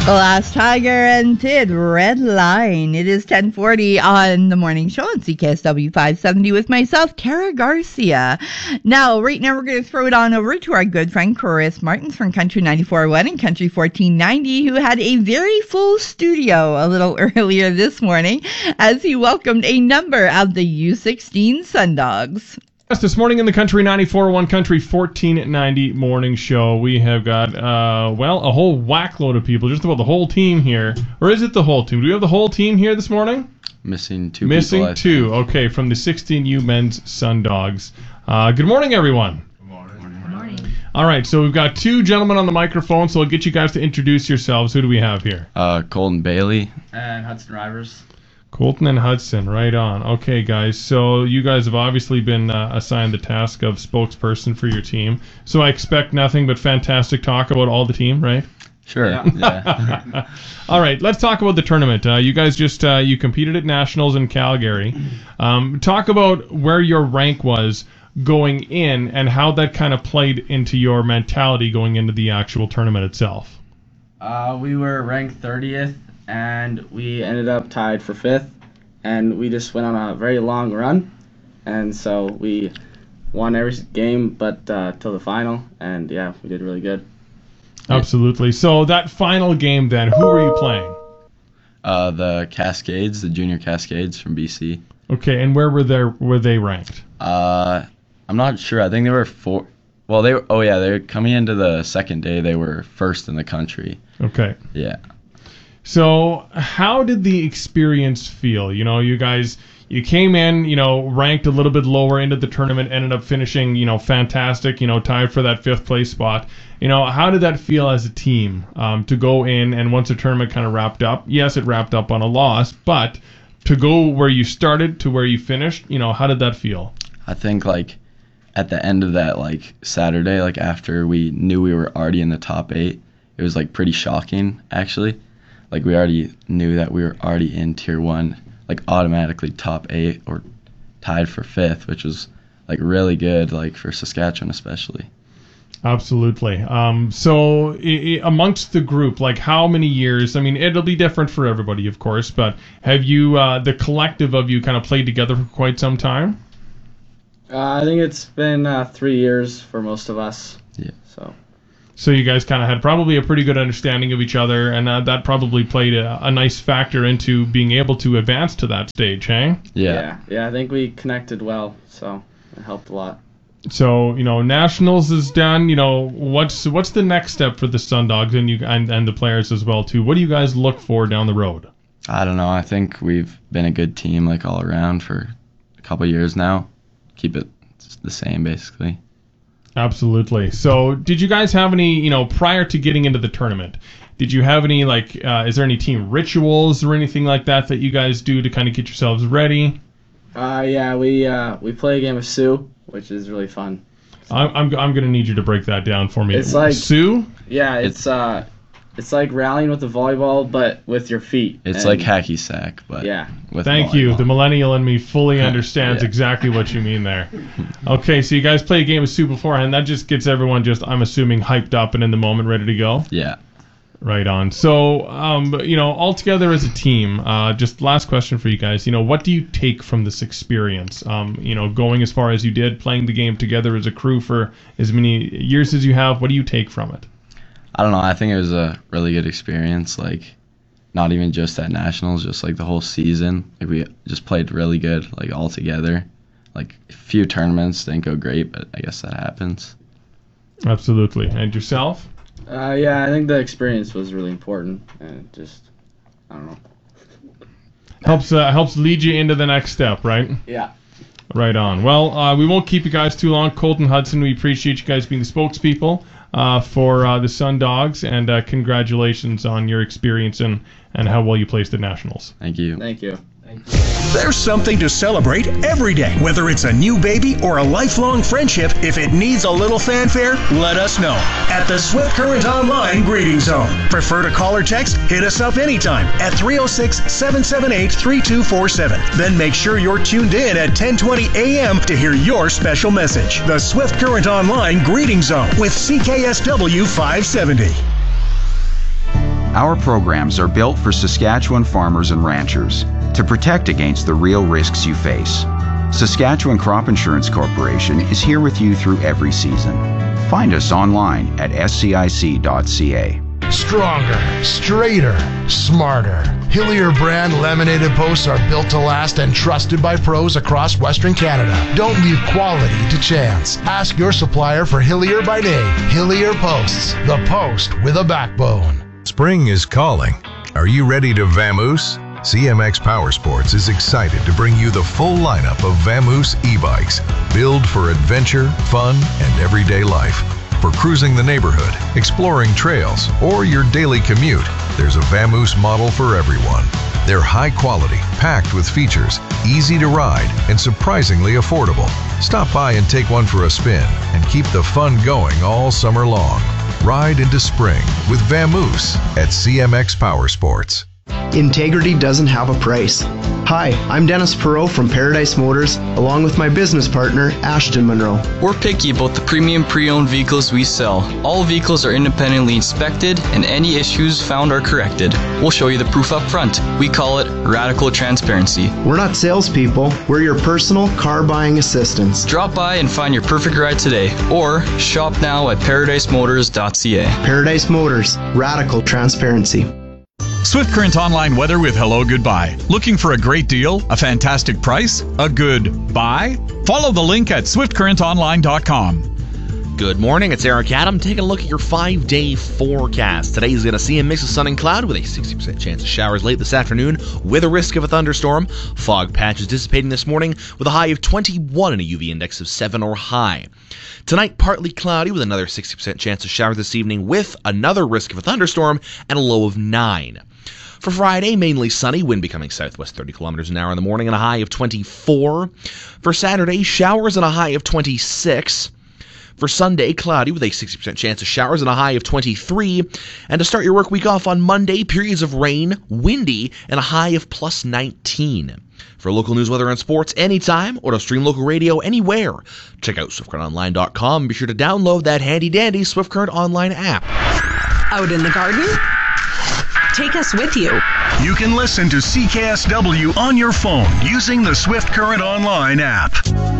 Last Tiger and Tid, Red Line. It is 10:40 on the morning show on CKSW 570 with myself, Kara Garcia. Right now we're going to throw it on over to our good friend Chris Martins from Country 94.1 and Country 1490, who had a very full studio a little earlier this morning as he welcomed a number of the U16 Sundogs. Yes, this morning in the Country 94.1 Country 1490 morning show, we have got, a whole whackload of people, just about the whole team here. Or is it the whole team? Do we have the whole team here this morning? Missing two people. Okay, from the 16U men's Sundogs. Good morning, everyone. Good morning. Good morning. All right, so we've got two gentlemen on the microphone, so I'll get you guys to introduce yourselves. Who do we have here? Colton Bailey. And Hudson Rivers. Colton and Hudson, right on. Okay, guys, so you guys have obviously been assigned the task of spokesperson for your team. So I expect nothing but fantastic talk about all the team, right? Sure. Yeah. All right, let's talk about the tournament. You guys just you competed at Nationals in Calgary. Talk about where your rank was going in and how that kind of played into your mentality going into the actual tournament itself. We were ranked 30th. And we ended up tied for 5th, and we just went on a very long run, and so we won every game but till the final, and yeah, we did really good. Absolutely. So that final game then, who were you playing? The Cascades, the Junior Cascades from BC. Okay, and where were they ranked? I'm not sure. I think they were four. Well, they were coming into the second day. They were first in the country. Okay. Yeah. So how did the experience feel? You know, you guys, you came in, ranked a little bit lower into the tournament, ended up finishing, fantastic, tied for that 5th place spot. How did that feel as a team to go in and once the tournament kind of wrapped up? Yes, it wrapped up on a loss, but to go where you started to where you finished, how did that feel? I think at the end of that Saturday, after we knew we were already in the top 8, it was pretty shocking actually. We already knew that we were already in Tier 1, automatically top 8 or tied for 5th, which was, really good, for Saskatchewan especially. Absolutely. So amongst the group, how many years, it'll be different for everybody, of course, but have you, the collective of you kind of played together for quite some time? I think it's been 3 years for most of us. Yeah. So you guys kind of had probably a pretty good understanding of each other, and that probably played a nice factor into being able to advance to that stage, hey? Yeah. Yeah, I think we connected well, so it helped a lot. So, Nationals is done. What's the next step for the Sundogs and the players as well, too? What do you guys look for down the road? I don't know. I think we've been a good team, all around for a couple of years now. Keep it the same, basically. Absolutely. So did you guys have any, prior to getting into the tournament, did you have any, is there any team rituals or anything like that you guys do to kind of get yourselves ready? Yeah, we play a game of Sioux, which is really fun. I'm going to need you to break that down for me. It's Sioux? Yeah, it's like rallying with the volleyball, but with your feet. It's like hacky sack, but yeah. With Thank volleyball. You. The millennial in me fully understands exactly what you mean there. Okay, so you guys play a game of Sioux beforehand. That just gets everyone I'm assuming, hyped up and in the moment, ready to go? Yeah. Right on. So, all together as a team, just last question for you guys. What do you take from this experience? Going as far as you did, playing the game together as a crew for as many years as you have, what do you take from it? I don't know. I think it was a really good experience. Not even just at Nationals, just the whole season. We just played really good, all together. A few tournaments didn't go great, but I guess that happens. Absolutely. And yourself? Yeah, I think the experience was really important, and I don't know. Helps lead you into the next step, right? Yeah. Right on. Well, we won't keep you guys too long. Colton, Hudson, we appreciate you guys being the spokespeople for the Sundogs, and congratulations on your experience and how well you placed at Nationals. Thank you. Thank you. There's something to celebrate every day, whether it's a new baby or a lifelong friendship. If it needs a little fanfare, let us know at the Swift Current Online Greeting Zone. Prefer to call or text? Hit us up anytime at 306-778-3247. Then make sure you're tuned in at 10:20 a.m. to hear your special message. The Swift Current Online Greeting Zone with CKSW 570. Our programs are built for Saskatchewan farmers and ranchers to protect against the real risks you face. Saskatchewan Crop Insurance Corporation is here with you through every season. Find us online at scic.ca. Stronger, straighter, smarter. Hillier brand laminated posts are built to last and trusted by pros across Western Canada. Don't leave quality to chance. Ask your supplier for Hillier by name. Hillier Posts, the post with a backbone. Spring is calling. Are you ready to vamoose? CMX Powersports is excited to bring you the full lineup of Vamoose e-bikes, built for adventure, fun, and everyday life. For cruising the neighborhood, exploring trails, or your daily commute, there's a Vamoose model for everyone. They're high quality, packed with features, easy to ride, and surprisingly affordable. Stop by and take one for a spin and keep the fun going all summer long. Ride into spring with Vamoose at CMX Powersports. Integrity doesn't have a price. Hi, I'm Dennis Perot from Paradise Motors, along with my business partner, Ashton Monroe. We're picky about the premium pre-owned vehicles we sell. All vehicles are independently inspected, and any issues found are corrected. We'll show you the proof up front. We call it radical transparency. We're not salespeople, we're your personal car buying assistants. Drop by and find your perfect ride today, or shop now at ParadiseMotors.ca. Paradise Motors, radical transparency. Swift Current Online weather with Hello Goodbye. Looking for a great deal, a fantastic price, a good buy? Follow the link at swiftcurrentonline.com. Good morning, it's Eric Adam taking a look at your 5-day forecast. Today is going to see a mix of sun and cloud with a 60% chance of showers late this afternoon with a risk of a thunderstorm. Fog patches dissipating this morning with a high of 21 and a UV index of 7 or high. Tonight, partly cloudy with another 60% chance of showers this evening with another risk of a thunderstorm and a low of 9. For Friday, mainly sunny, wind becoming southwest 30 kilometers an hour in the morning and a high of 24. For Saturday, showers and a high of 26. For Sunday, cloudy with a 60% chance of showers and a high of 23. And to start your work week off on Monday, periods of rain, windy, and a high of plus 19. For local news, weather, and sports anytime, or to stream local radio anywhere, check out SwiftCurrentOnline.com. Be sure to download that handy-dandy Swift Current Online app. Out in the garden? Take us with you. You can listen to CKSW on your phone using the Swift Current Online app.